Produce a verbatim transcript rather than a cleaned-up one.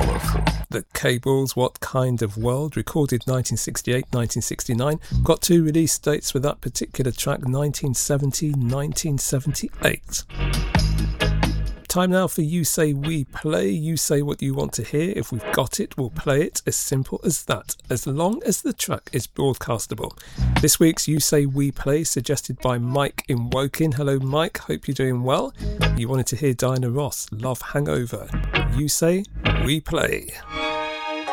powerful. The Cables, What Kind of World, recorded nineteen sixty-eight nineteen sixty-nine. Got two release dates for that particular track, nineteen seventy nineteen seventy-eight. Time now for You Say We Play. You say what you want to hear. If we've got it, we'll play it. As simple as that, as long as the track is broadcastable. This week's You Say We Play, suggested by Mike in Woking. Hello Mike, hope you're doing well. You wanted to hear Diana Ross, Love Hangover. You Say We Play.